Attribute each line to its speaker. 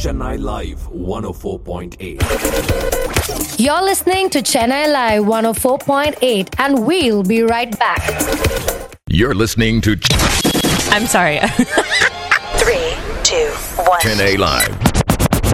Speaker 1: Chennai Live 104.8.
Speaker 2: You're listening to Chennai Live 104.8 and we'll be right back.
Speaker 3: You're listening to
Speaker 4: I'm sorry.
Speaker 5: 3, 2, 1.
Speaker 3: Chennai Live